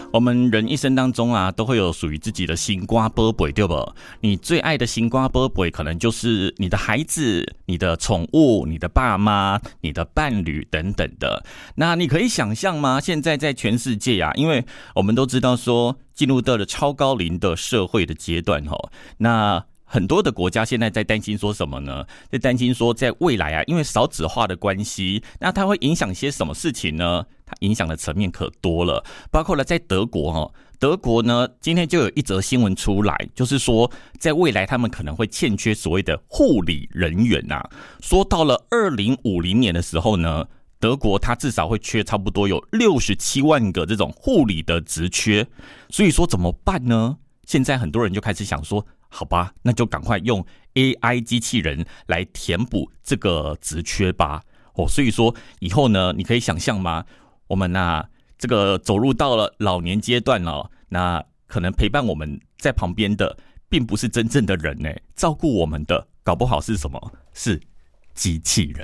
我们人一生当中啊，都会有属于自己的心肝宝贝，对不？你最爱的心肝宝贝，可能就是你的孩子、你的宠物、你的爸妈、你的伴侣等等的。那你可以想象吗？现在在全世界啊，因为我们都知道说，进入到了超高龄的社会的阶段那很多的国家现在在担心说什么呢？在担心说在未来啊，因为少子化的关系，那它会影响些什么事情呢？它影响的层面可多了，包括了在德国德国呢，今天就有一则新闻出来，就是说在未来他们可能会欠缺所谓的护理人员说到了2050年的时候呢，德国它至少会缺差不多有67万个这种护理的职缺，所以说怎么办呢？现在很多人就开始想说，好吧，那就赶快用 AI 机器人来填补这个职缺吧。所以说以后呢，你可以想象吗？我们这个走入到了老年阶段那可能陪伴我们在旁边的，并不是真正的人照顾我们的，搞不好是什么？是机器人。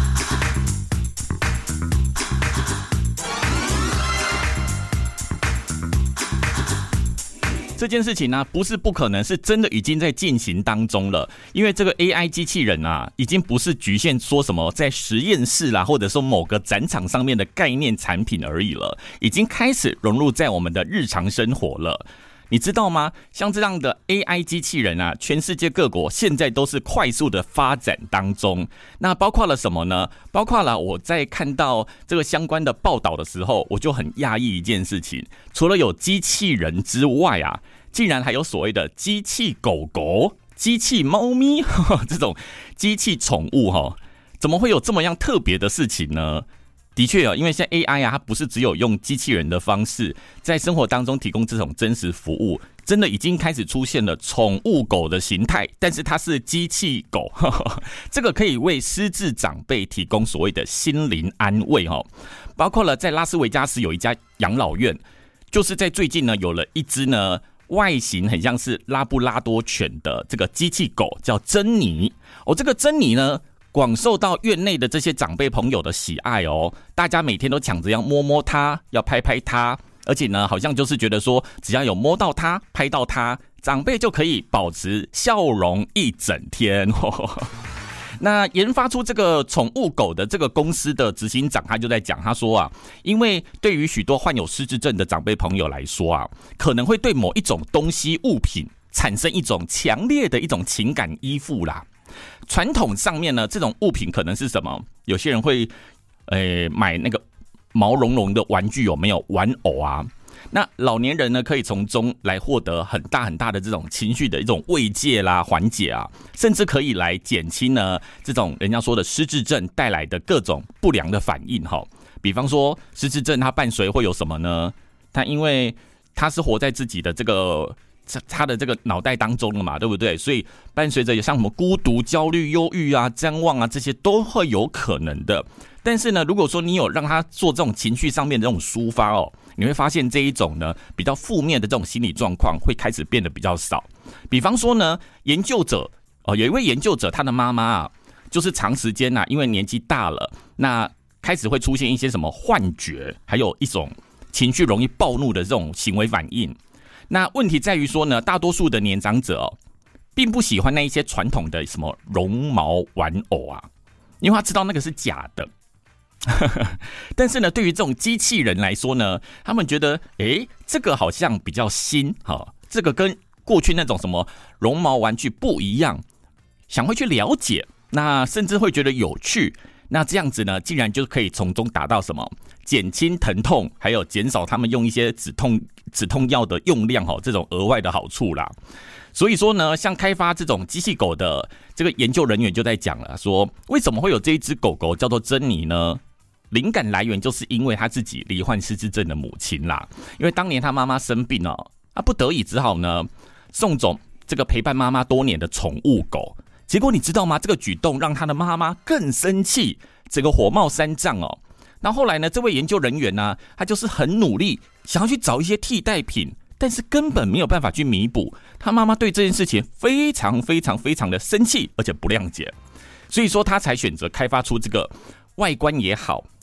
这件事情呢，不是不可能，是真的已经在进行当中了。因为这个 AI 机器人已经不是局限说什么在实验室啦，或者说某个展场上面的概念产品而已了，已经开始融入在我们的日常生活了。你知道吗？像这样的 AI 机器人全世界各国现在都是快速的发展当中。那包括了什么呢？包括了我在看到这个相关的报道的时候，我就很讶异一件事情，除了有机器人之外竟然还有所谓的机器狗狗、机器猫咪这种机器宠物怎么会有这么样特别的事情呢？的确因为现在 AI 它不是只有用机器人的方式在生活当中提供这种真实服务，真的已经开始出现了宠物狗的形态，但是它是机器狗这个可以为失智长辈提供所谓的心灵安慰包括了在拉斯维加斯有一家养老院，就是在最近呢有了一只呢外形很像是拉布拉多犬的这个机器狗，叫珍妮这个珍妮呢广受到院内的这些长辈朋友的喜爱大家每天都抢着要摸摸它，要拍拍它，而且呢好像就是觉得说只要有摸到它、拍到它，长辈就可以保持笑容一整天那研发出这个宠物狗的这个公司的执行长他就在讲，他说因为对于许多患有失智症的长辈朋友来说可能会对某一种东西物品产生一种强烈的一种情感依附啦。传统上面呢，这种物品可能是什么？有些人会买那个毛茸茸的玩具，有没有玩偶那老年人呢，可以从中来获得很大很大的这种情绪的一种慰藉啦、缓解甚至可以来减轻呢这种人家说的失智症带来的各种不良的反应比方说失智症它伴随会有什么呢？它因为它是活在自己的这个他的这个脑袋当中了嘛，对不对？所以伴随着像什么孤独、焦虑、忧郁谵妄这些都会有可能的。但是呢，如果说你有让他做这种情绪上面的这种抒发你会发现这一种呢比较负面的这种心理状况会开始变得比较少。比方说呢，研究者有一位研究者，他的妈妈就是长时间因为年纪大了，那开始会出现一些什么幻觉，还有一种情绪容易暴怒的这种行为反应。那问题在于说呢，大多数的年长者并不喜欢那一些传统的什么绒毛玩偶因为他知道那个是假的但是呢，对于这种机器人来说呢，他们觉得这个好像比较新这个跟过去那种什么绒毛玩具不一样，想会去了解，那甚至会觉得有趣。那这样子呢，竟然就可以从中达到什么减轻疼痛，还有减少他们用一些止痛药的用量这种额外的好处啦。所以说呢，像开发这种机器狗的这个研究人员就在讲了，说为什么会有这一只狗狗叫做珍妮呢？灵感来源就是因为他自己罹患失智症的母亲啦。因为当年他妈妈生病不得已只好呢送走这个陪伴妈妈多年的宠物狗。结果你知道吗？这个举动让他的妈妈更生气，整个火冒三丈那后来呢，这位研究人员呢，他就是很努力想要去找一些替代品，但是根本没有办法去弥补。他妈妈对这件事情非常非常非常的生气，而且不谅解，所以说他才选择开发出这个外观也好，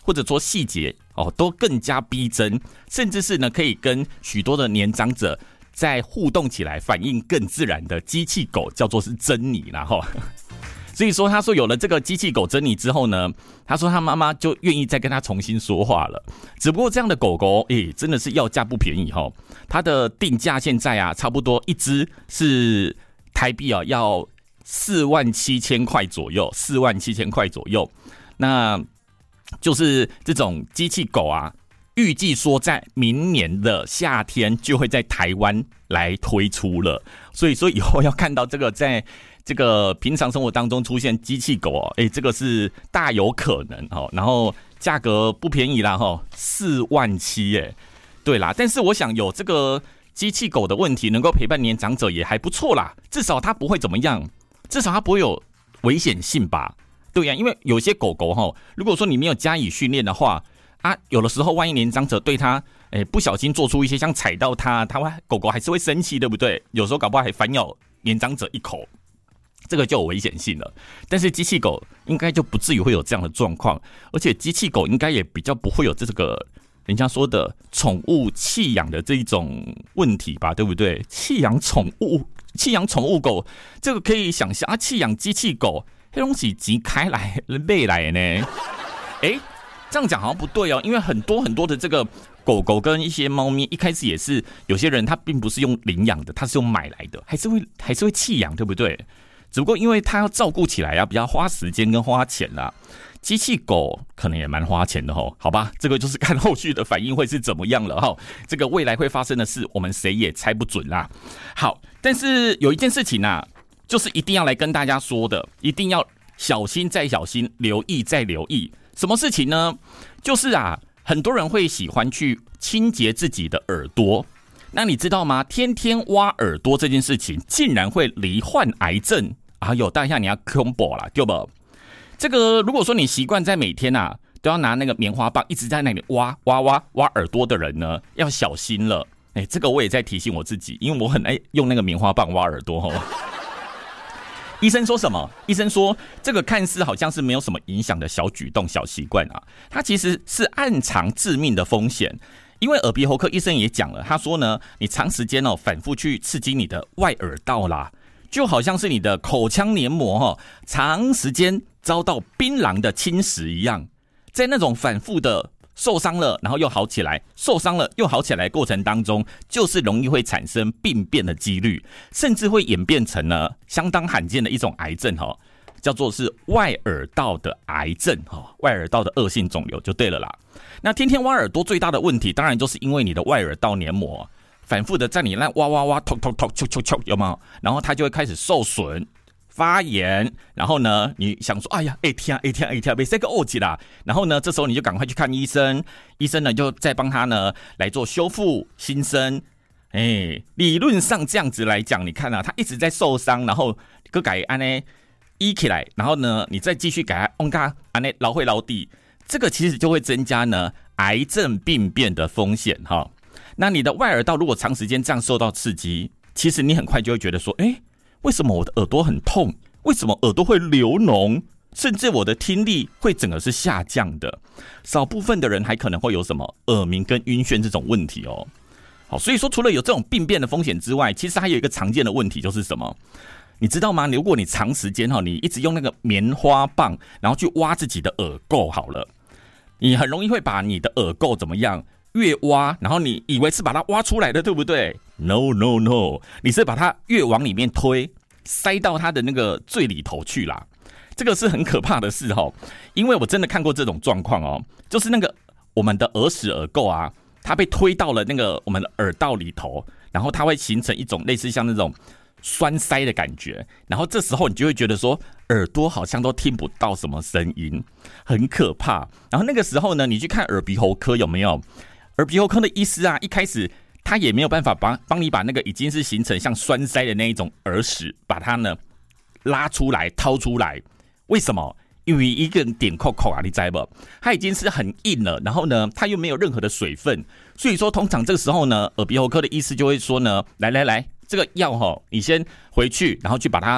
或者说细节都更加逼真，甚至是呢可以跟许多的年长者在互动起来，反应更自然的机器狗，叫做是珍妮啦齁。所以说，他说有了这个机器狗珍妮之后呢，他说他妈妈就愿意再跟他重新说话了。只不过这样的狗狗，真的是要价不便宜齁。它的定价现在啊，差不多一只是台币要47000块左右，47000块左右。那就是这种机器狗啊，预计说在明年的夏天就会在台湾来推出了。所以说以后要看到这个在这个平常生活当中出现机器狗这个是大有可能然后价格不便宜啦，47000对啦。但是我想有这个机器狗的问题能够陪伴年长者也还不错啦，至少它不会怎么样，至少它不会有危险性吧？对呀，因为有些狗狗如果说你没有加以训练的话有的时候万一年长者对它不小心做出一些像踩到它狗狗还是会生气，对不对？有时候搞不好还反咬年长者一口。这个就有危险性了，但是机器狗应该就不至于会有这样的状况，而且机器狗应该也比较不会有这个人家说的宠物弃养的这一种问题吧，对不对？弃养宠物狗，这个可以想象弃养机器狗，那东西挤开来背来呢？这样讲好像不对因为很多的这个狗狗跟一些猫咪一开始也是有些人他并不是用领养的，他是用买来的，还是会弃养，对不对？只不过因为他要照顾起来比较花时间跟花钱啦，机器狗可能也蛮花钱的好吧？这个就是看后续的反应会是怎么样了这个未来会发生的事，我们谁也猜不准啦。好，但是有一件事情就是一定要来跟大家说的，一定要小心再小心，留意再留意。什么事情呢？就是很多人会喜欢去清洁自己的耳朵。那你知道吗？天天挖耳朵这件事情，竟然会罹患癌症。大家你要恐怖啦，对不？这个如果说你习惯在每天都要拿那个棉花棒一直在那里挖耳朵的人呢，要小心了。这个我也在提醒我自己，因为我很爱用那个棉花棒挖耳朵医生说什么？医生说这个看似好像是没有什么影响的小举动、小习惯它其实是暗藏致命的风险。因为耳鼻喉科医生也讲了，他说呢，你长时间反复去刺激你的外耳道啦，就好像是你的口腔黏膜长时间遭到槟榔的侵蚀一样，在那种反复的受伤了然后又好起来，受伤了又好起来的过程当中，就是容易会产生病变的几率，甚至会演变成呢相当罕见的一种癌症叫做是外耳道的癌症外耳道的恶性肿瘤就对了啦。那天天挖耳朵最大的问题，当然就是因为你的外耳道黏膜反复的在你那挖突敲，有没有？然后它就会开始受损发炎，然后呢你想说哎呀天没这个恶疾啦，然后呢这时候你就赶快去看医生，医生呢就再帮他呢来做修复新生。理论上这样子来讲，你看他一直在受伤，然后个改安呢医起来，然后呢你再继续给他往他安呢老会老底，这个其实就会增加呢癌症病变的风险那你的外耳道如果长时间这样受到刺激，其实你很快就会觉得说为什么我的耳朵很痛？为什么耳朵会流脓？甚至我的听力会整个是下降的。少部分的人还可能会有什么耳鸣跟晕眩这种问题好，所以说除了有这种病变的风险之外，其实还有一个常见的问题就是什么？你知道吗？如果你长时间你一直用那个棉花棒，然后去挖自己的耳垢好了，你很容易会把你的耳垢怎么样？越挖，然后你以为是把它挖出来的，对不对？ No， 你是把它越往里面推，塞到它的那个最里头去啦。这个是很可怕的事因为我真的看过这种状况就是那个我们的耳屎耳垢它被推到了那个我们的耳道里头，然后它会形成一种类似像那种栓塞的感觉，然后这时候你就会觉得说耳朵好像都听不到什么声音，很可怕。然后那个时候呢，你去看耳鼻喉科有没有？耳鼻喉科的医师一开始他也没有办法帮你把那个已经是形成像栓塞的那一种耳屎，把它呢拉出来掏出来。为什么？因为一个人点扣扣你知道不？它已经是很硬了，然后呢它又没有任何的水分，所以说通常这个时候呢，耳鼻喉科的医师就会说呢，来，这个药你先回去，然后去把它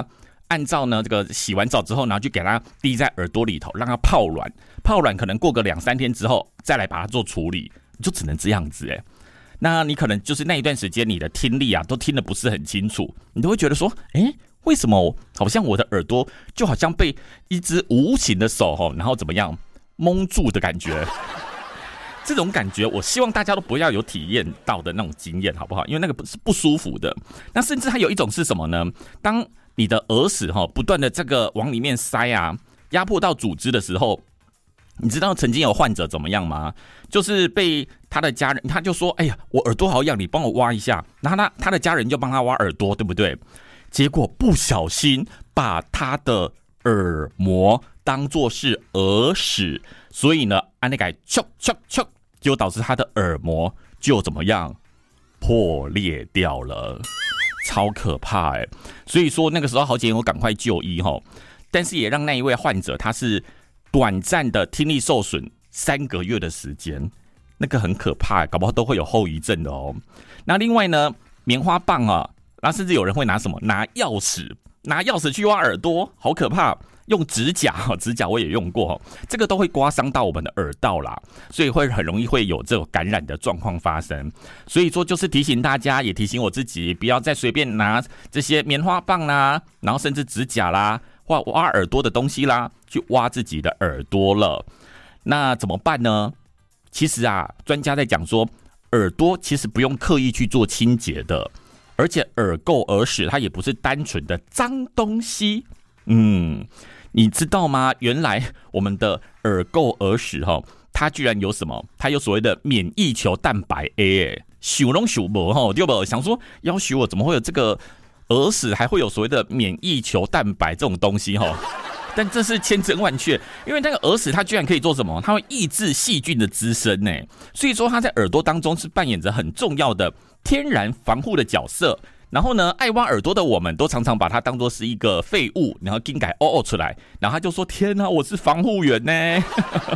按照呢这个洗完澡之后，然后就给它滴在耳朵里头，让它泡软。泡软可能过个2-3天之后，再来把它做处理，你就只能这样子那你可能就是那一段时间你的听力啊都听得不是很清楚，你都会觉得说，为什么好像我的耳朵就好像被一只无形的手然后怎么样蒙住的感觉？这种感觉，我希望大家都不要有体验到的那种经验，好不好？因为那个是不舒服的。那甚至还有一种是什么呢？当你的耳屎不断的这个往里面塞啊，压迫到组织的时候，你知道曾经有患者怎么样吗？就是被他的家人，他就说：“哎呀，我耳朵好痒，你帮我挖一下。”然后他的家人就帮他挖耳朵，对不对？结果不小心把他的耳膜当作是耳屎，所以呢，按那个啾，就导致他的耳膜就怎么样破裂掉了，超可怕所以说那个时候好姐我赶快就医但是也让那一位患者他是短暂的听力受损3个月的时间，那个很可怕搞不好都会有后遗症的那另外呢，棉花棒啊，然后甚至有人会拿什么？拿钥匙去挖耳朵，好可怕！用指甲我也用过这个都会刮伤到我们的耳道啦，所以会很容易会有这种感染的状况发生。所以说就是提醒大家，也提醒我自己，不要再随便拿这些棉花棒啦，然后甚至指甲啦，或挖耳朵的东西啦，去挖自己的耳朵了。那怎么办呢？其实啊，专家在讲说，耳朵其实不用刻意去做清洁的。而且耳垢、耳屎它也不是单纯的脏东西，你知道吗？原来我们的耳垢、耳屎它居然有什么？它有所谓的免疫球蛋白 A， 想都想不到对不？想说要许我怎么会有这个耳屎，还会有所谓的免疫球蛋白这种东西但这是千真万确，因为那个耳屎它居然可以做什么？它会抑制细菌的滋生所以说它在耳朵当中是扮演着很重要的天然防护的角色。然后呢，爱挖耳朵的我们都常常把它当作是一个废物，然后硬改出来，然后他就说：“天哪，我是防护员呢！”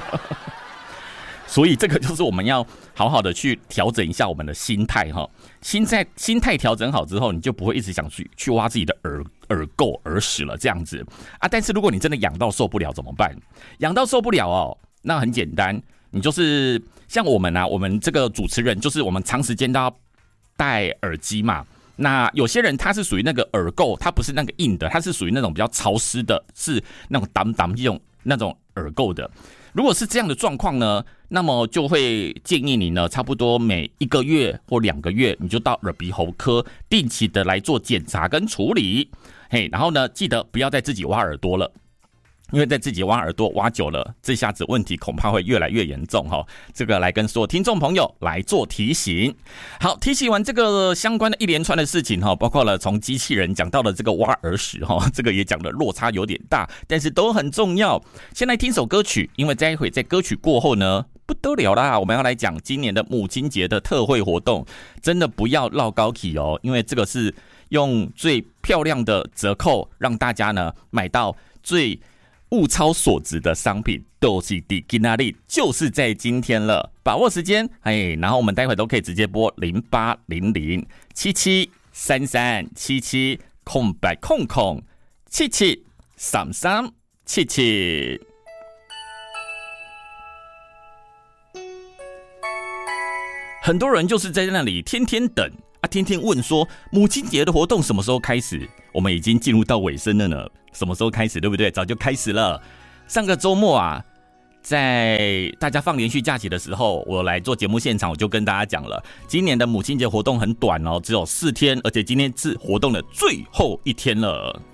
所以这个就是我们要好好的去调整一下我们的心态心态调整好之后，你就不会一直想去挖自己的耳垢、耳屎了这样子啊。但是如果你真的痒到受不了怎么办？痒到受不了那很简单，你就是像我们这个主持人，就是我们长时间都要戴耳机嘛。那有些人他是属于那个耳垢，他不是那个硬的，他是属于那种比较潮湿的，是那种挡那种耳垢的。如果是这样的状况呢，那么就会建议你呢，差不多每1个月或2个月，你就到耳鼻喉科定期的来做检查跟处理。然后呢，记得不要再自己挖耳朵了。因为在自己挖耳朵挖久了，这下子问题恐怕会越来越严重这个来跟所有听众朋友来做提醒。好，提醒完这个相关的一连串的事情包括了从机器人讲到了这个挖耳屎这个也讲的落差有点大，但是都很重要。先来听首歌曲，因为待会在歌曲过后呢，不得了啦，我们要来讲今年的母亲节的特惠活动，真的不要落高起因为这个是用最漂亮的折扣让大家呢买到最物超所值的商品，都是在今天，就是在今天了，把握时间然后我们待会都可以直接拨0800773377空白空空773377。很多人就是在那里天天等天天问说母亲节的活动什么时候开始？我们已经进入到尾声了呢，什么时候开始？对不对？早就开始了。上个周末在大家放连续假期的时候，我来做节目现场，我就跟大家讲了，今年的母亲节活动很短只有4天，而且今天是活动的最后一天了。